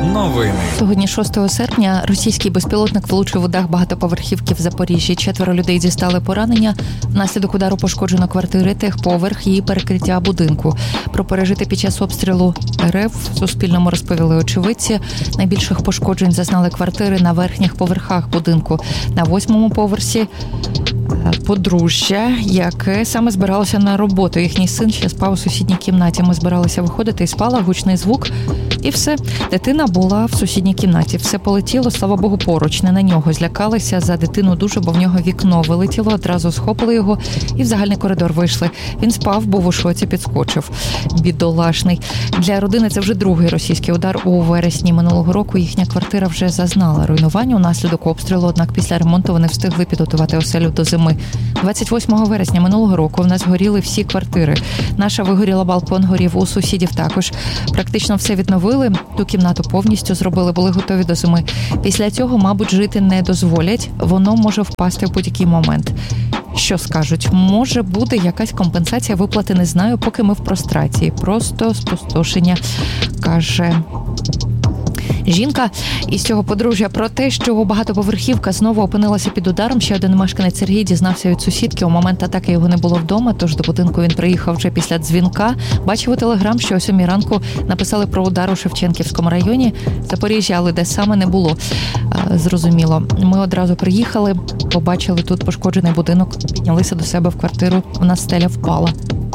Новини. Сьогодні, 6 серпня, російський безпілотник влучив у дах багатоповерхівки в Запоріжжі. 4 людей дістали поранення. Внаслідок удару пошкоджено квартири, техповерх і перекриття будинку. Про пережите під час обстрілу РФ Суспільному розповіли очевидці. Найбільших пошкоджень зазнали квартири на верхніх поверхах будинку. На 8-му поверсі подружжя, яке саме збиралося на роботу. Їхній син ще спав у сусідній кімнаті. Ми збиралися виходити і спала, гучний звук. І все. Дитина була в сусідній кімнаті. Все полетіло, слава Богу, поруч. Не на нього. Злякалися за дитину дуже, бо в нього вікно вилетіло. Одразу схопили його і в загальний коридор вийшли. Він спав, був у шоці, підскочив. Бідолашний. Для родини це вже другий російський удар. У вересні минулого року їхня квартира вже зазнала руйнування унаслідок обстрілу. Однак після ремонту вони встигли підготувати оселю до зими. 28 вересня минулого року в нас горіли всі квартири. Наша вигоріла, балкон горів, у сусідів також. Практично все відновили. Ту кімнату повністю зробили, були готові до зими. Після цього, мабуть, жити не дозволять. Воно може впасти в будь-який момент. Що скажуть? Може буде якась компенсація, виплати не знаю, поки ми в прострації. Просто спустошення, каже жінка із цього подружжя. Про те, що багатоповерхівка знову опинилася під ударом, ще один мешканець Сергій дізнався від сусідки. У момент атаки його не було вдома, тож до будинку він приїхав вже після дзвінка. Бачив у телеграм, що о 7 ранку написали про удар у Шевченківському районі Запоріжжя, але де саме не було зрозуміло. Ми одразу приїхали, побачили тут пошкоджений будинок, піднялися до себе в квартиру, у нас стеля впала.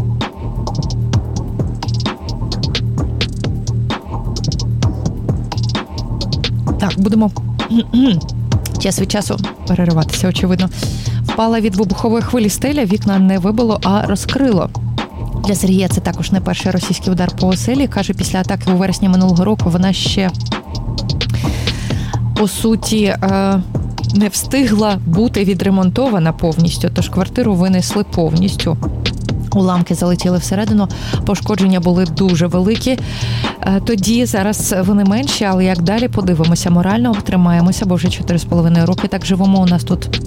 Так, будемо час від часу перериватися, очевидно. Впала від вибухової хвилі стеля, вікна не вибило, а розкрило. Для Сергія це також не перший російський удар по оселі. Каже, після атаки у вересні минулого року вона ще, по суті, не встигла бути відремонтована повністю, тож квартиру винесли повністю. Уламки залетіли всередину, пошкодження були дуже великі. Тоді, зараз вони менші, але як далі, подивимося. Морально тримаємося, бо вже 4,5 роки так живемо. У нас тут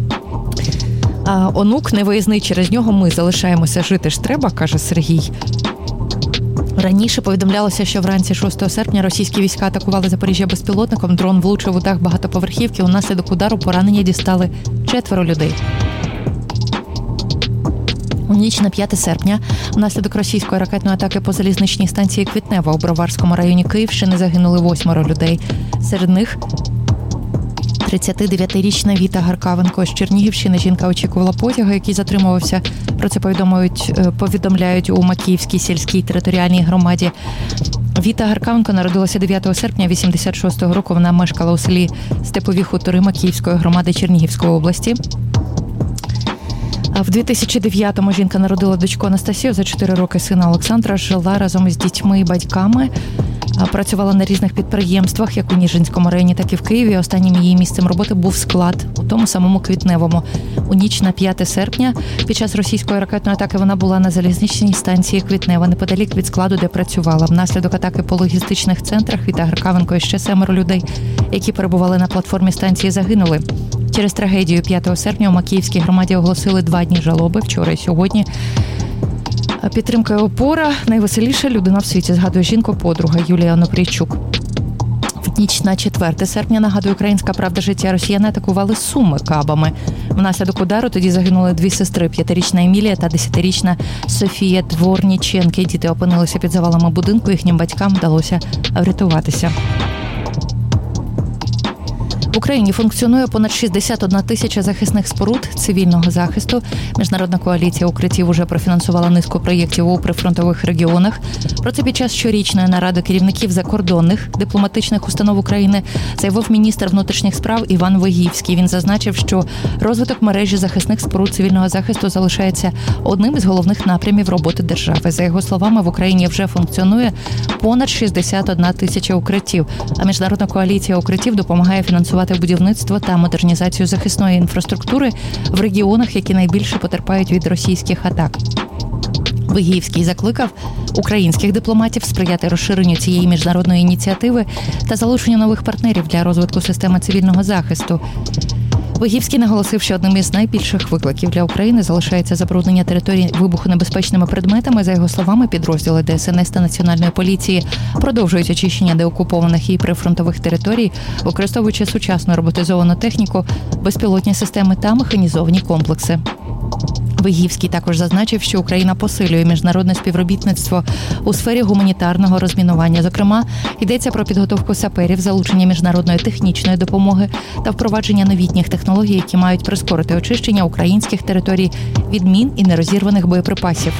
онук невиїзний, через нього ми залишаємося, жити ж треба, каже Сергій. Раніше повідомлялося, що вранці 6 серпня російські війська атакували Запоріжжя безпілотником. Дрон влучив у дах багатоповерхівки. Унаслідок удару поранення дістали 4 людей. У ніч на 5 серпня внаслідок російської ракетної атаки по залізничній станції Квітнева у Броварському районі Київщини загинули 8 людей. Серед них 39-річна Віта Гаркавенко з Чернігівщини. Жінка очікувала потяга, який затримувався. Про це повідомляють у Макіївській сільській територіальній громаді. Віта Гаркавенко народилася 9 серпня 86-го року. Вона мешкала у селі Степові Хутори Макіївської громади Чернігівської області. В 2009-му жінка народила дочку Анастасію, за 4 роки сина Олександра, жила разом із дітьми і батьками, працювала на різних підприємствах, як у Ніжинському районі, так і в Києві. Останнім її місцем роботи був склад у тому самому Квітневому. У ніч на 5 серпня під час російської ракетної атаки вона була на залізничній станції Квітнева, неподалік від складу, де працювала. Внаслідок атаки по логістичних центрах Віта Гаркавенко і ще 7 людей, які перебували на платформі станції, загинули. Через трагедію 5 серпня у Макіївській громаді оголосили 2 дні жалоби, вчора і сьогодні. Підтримка і опора – найвеселіша людина в світі, згадує жінка-подруга Юлія Онопрійчук. В ніч на 4 серпня, нагадує Українська правда життя, росіяни атакували Суми кабами. Внаслідок удару тоді загинули 2 сестри – 5-річна Емілія та 10-річна Софія Дворніченки. Діти опинилися під завалами будинку, їхнім батькам вдалося врятуватися. В Україні функціонує понад 61 тисяча захисних споруд цивільного захисту. Міжнародна коаліція укриттів уже профінансувала низку проєктів у прифронтових регіонах. Про це під час щорічної наради керівників закордонних дипломатичних установ України заявив міністр внутрішніх справ Іван Вигівський. Він зазначив, що розвиток мережі захисних споруд цивільного захисту залишається одним із головних напрямів роботи держави. За його словами, в Україні вже функціонує понад 61 тисяча укриттів, а міжнародна коаліція укриттів допомагає фінансувати будівництво та модернізацію захисної інфраструктури в регіонах, які найбільше потерпають від російських атак. Вигівський закликав українських дипломатів сприяти розширенню цієї міжнародної ініціативи та залученню нових партнерів для розвитку системи цивільного захисту. Вигівський наголосив, що одним із найбільших викликів для України залишається забруднення територій вибухонебезпечними предметами. За його словами, підрозділи ДСНС та Національної поліції продовжують очищення деокупованих і прифронтових територій, використовуючи сучасну роботизовану техніку, безпілотні системи та механізовані комплекси. Вигівський також зазначив, що Україна посилює міжнародне співробітництво у сфері гуманітарного розмінування. Зокрема, йдеться про підготовку саперів, залучення міжнародної технічної допомоги та впровадження новітніх технологій, які мають прискорити очищення українських територій від мін і нерозірваних боєприпасів.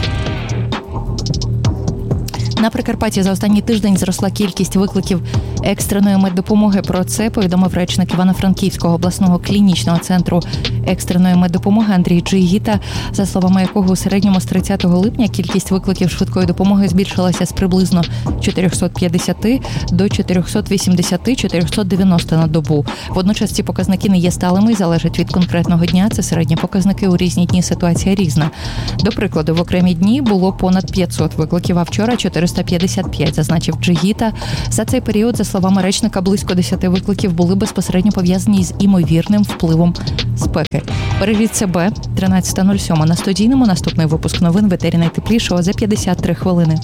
На Прикарпатті за останній тиждень зросла кількість викликів екстреної меддопомоги. Про це повідомив речник Івано-Франківського обласного клінічного центру екстреної меддопомоги Андрій Джигіта, за словами якого у середньому з 30 липня кількість викликів швидкої допомоги збільшилася з приблизно 450 до 480-490 на добу. Водночас ці показники не є сталими і залежать від конкретного дня. Це середні показники, у різні дні ситуація різна. До прикладу, в окремі дні було понад 500 викликів, а вчора 455, зазначив Джигіта. За цей період, за словами речника, близько 10 викликів були безпосередньо пов'язані з імовірним впливом спеки. Бережіть себе. 13:07 на Студійному. Наступний випуск новин в етері найтеплішого за 53 хвилини.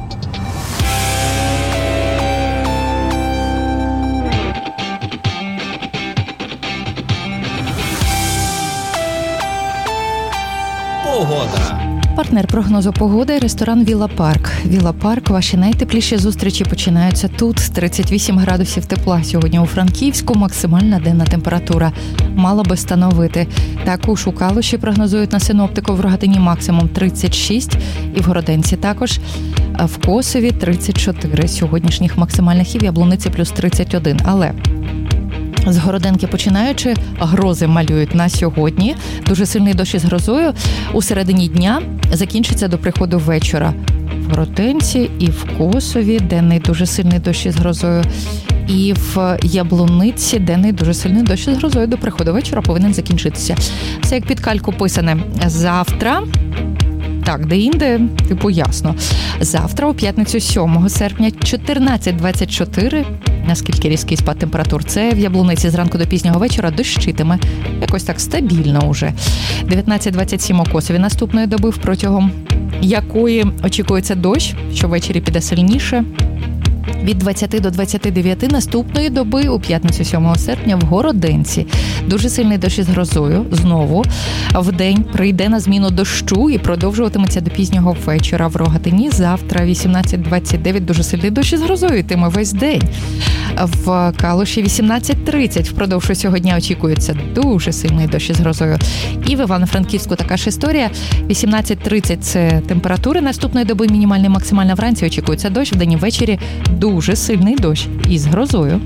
Погода. Партнер прогнозу погоди – ресторан «Вілла Парк». «Вілла Парк» – ваші найтепліші зустрічі починаються тут. 38 градусів тепла сьогодні у Франківську. Максимальна денна температура мала би становити. Також у Калуші прогнозують на синоптику, в Рогатині максимум 36 і в Городенці також. А в Косові 34 сьогоднішніх максимальних і в Яблуниці плюс 31. Але з Городенки починаючи, грози малюють на сьогодні. Дуже сильний дощ із грозою у середині дня закінчиться до приходу вечора. В Городенці і в Косові денний дуже сильний дощ із грозою. І в Яблуниці денний дуже сильний дощ із грозою до приходу вечора повинен закінчитися. Це як під кальку писане. Завтра... Так, де-інде, ясно. Завтра, у п'ятницю 7 серпня, 14:24, наскільки різкий спад температур, це в Яблуниці зранку до пізнього вечора дощитиме. Якось так стабільно уже. 19:27 у Косові наступної доби, протягом якої очікується дощ, що ввечері піде сильніше. Від 20 до 29 наступної доби у п'ятницю 7 серпня в Городенці. Дуже сильний дощ із грозою. Знову вдень прийде на зміну дощу і продовжуватиметься до пізнього вечора. В Рогатині завтра 18:29 дуже сильний дощ із грозою йтиме весь день. В Калуші 18:30 впродовж усього дня очікується дуже сильний дощ із грозою. І в Івано-Франківську така ж історія. 18:30 – це температури наступної доби, мінімальна і максимальна. Вранці очікується дощ, вдень і ввечері дуже сильний дощ із грозою.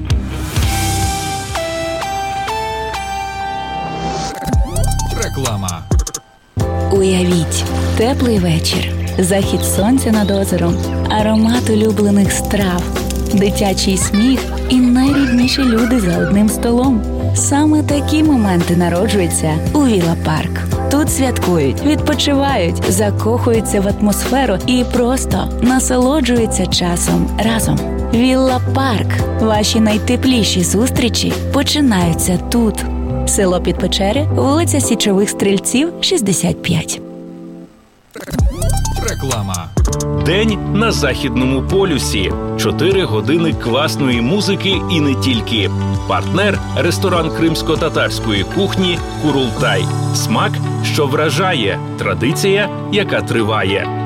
Реклама. Уявіть, теплий вечір, захід сонця над озером, аромат улюблених страв, дитячий сміх і найрідніші люди за одним столом. Саме такі моменти народжуються у Вілла Парк. Тут святкують, відпочивають, закохуються в атмосферу і просто насолоджуються часом разом. Вілла Парк. Ваші найтепліші зустрічі починаються тут. Село Підпечери, вулиця Січових Стрільців, 65. Реклама. День на Західному полюсі. 4 години класної музики і не тільки. Партнер – ресторан кримсько-татарської кухні «Курултай». Смак, що вражає. Традиція, яка триває.